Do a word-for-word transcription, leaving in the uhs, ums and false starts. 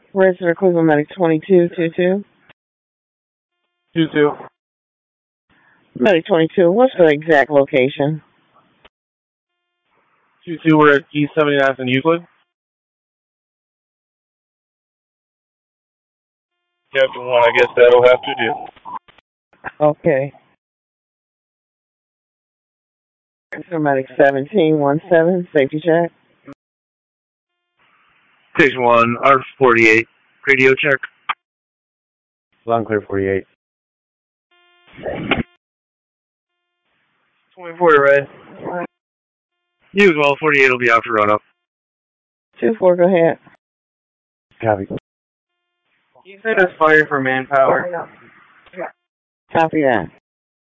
Register Cleveland Medic twenty-two twenty-two. two two. Medic twenty-two, what's the exact location? two two, we're at East seventy-ninth and Euclid. Captain one, I guess that'll have to do. Okay. Register Medic seventeen seventeen, safety check. Station one, R forty-eight, radio check. Long clear forty-eight. twenty-four to red. You as well, forty-eight will be out to run up. two four, go ahead. Copy. You said it's fire for manpower. Copy that.